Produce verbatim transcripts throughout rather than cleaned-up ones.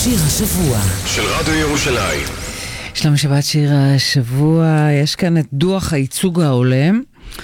שיר השבוע של רדיו ירושלים. שלום שבת, שיר השבוע. יש כאן את דוח הייצוג ההולם,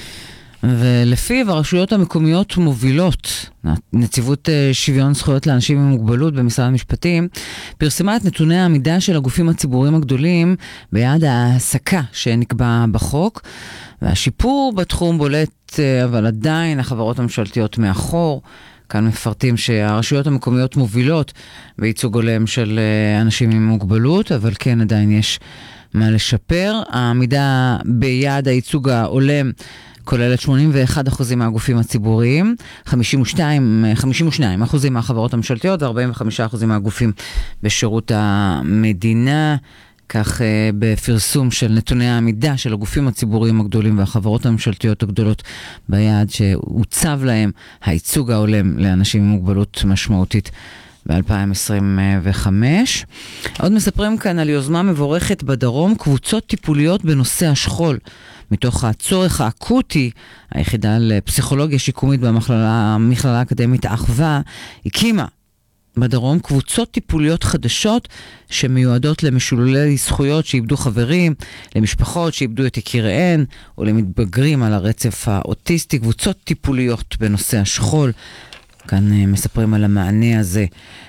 ולפיו הרשויות המקומיות מובילות. נציבות שוויון זכויות לאנשים עם מוגבלות במשרד המשפטים פרסמה את נתוני העמידה של הגופים הציבוריים הגדולים ביעד ההעסקה שנקבע בחוק, והשיפור בתחום בולט, אבל עדיין החברות הממשלתיות מאחור. כאן מפרטים שהרשויות המקומיות מובילות בייצוג הולם של אנשים עם מוגבלות, אבל כן עדיין יש מה לשפר. העמידה ביעד הייצוג ההולם כוללת שמונים ואחד אחוז מהגופים הציבוריים, חמישים ושתיים אחוז מהחברות הממשלתיות ו-ארבעים וחמישה אחוז מהגופים בשירות המדינה. כך בפרסום של נתוני העמידה של הגופים הציבוריים הגדולים והחברות הממשלתיות הגדולות ביעד שהוצב להם הייצוג ההולם לאנשים עם מוגבלות משמעותית ב-אלפיים עשרים וחמש. עוד מספרים כאן על יוזמה מבורכת בדרום, קבוצות טיפוליות בנושא השכול. מתוך הצורך האקוטי, היחידה לפסיכולוגיה שיקומית במכללה האקדמית אחווה הקימה בדרום קבוצות טיפוליות חדשות שמיועדות למשוללי זכויות שאיבדו חברים, למשפחות שאיבדו את יקיריהן, או למתבגרים על הרצף האוטיסטי, קבוצות טיפוליות בנושא השכול. כאן מספרים על המענה הזה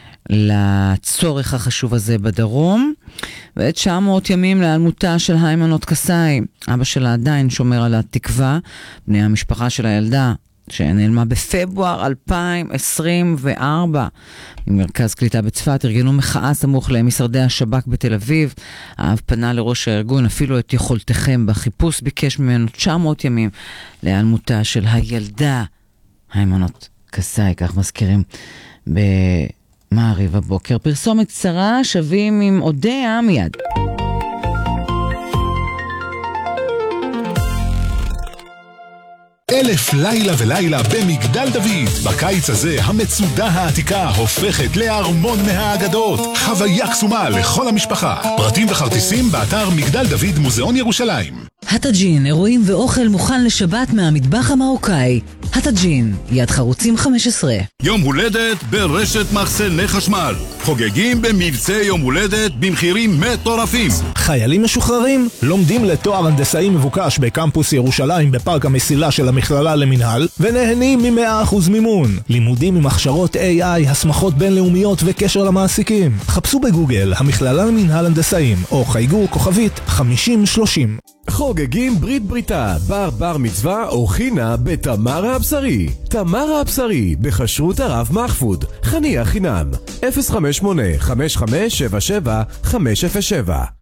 לצורך החשוב הזה בדרום. ואת תשע מאות ימים להיעלמותה של היימנוט קסאי, אבא שלה עדיין שומר על התקווה. בני המשפחה של הילדה שנעלמה בפברואר אלפיים עשרים וארבע ממרכז קליטה בצפת ארגנו מחאה סמוך למשרדי השב"כ בתל אביב. האב פנה לראש הארגון, אפילו את יכולתכם בחיפוש, ביקש ממנו תשע מאות ימים להיעלמותה של הילדה היימנוט קסאי. כך מזכירים במעריב הבוקר. פרסומת קצרה, שווים עם אודיה מיד. אלף לילה ולילה במגדל דוד. בקיץ הזה המצודה העתיקה הופכת לארמון מהאגדות. חוויה קסומה לכל המשפחה. פרטים וכרטיסים באתר מגדל דוד מוזיאון ירושלים. הטאג'ין, אירועים ואוכל מוכן לשבת מהמטבח המרוקאי. הטאג'ין, יד חרוצים חמש עשרה. יום הולדת ברשת מחסני חשמל. חוגגים במבצע יום הולדת במחירים מטורפים. חיילים משוחררים לומדים לתואר הנדסאי מבוקש בקמפוס ירושלים בפארק המסילה של המכללה למנהל, ונהנים מ-מאה אחוז מימון. לימודים עם הכשרות איי איי, הסמכות בינלאומיות וקשר למעסיקים. חפשו בגוגל המכללה למנהל הנדסאים או חייגו כוכבית חמישים שלושים. חוגגים ברית בריתה, בר בר מצווה או חינה בתמרה הבשרי. תמרה הבשרי בחשרות הרב מחפוד. חניה חינם אפס חמש שמונה חמש חמש שבע שבע חמש אפס שבע.